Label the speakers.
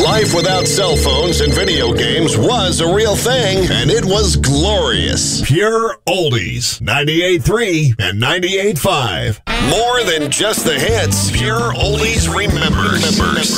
Speaker 1: Life without cell phones and video games was a real thing, and it was glorious.
Speaker 2: Pure Oldies, 98.3 and 98.5.
Speaker 1: More than just the hits, Pure Oldies remembers.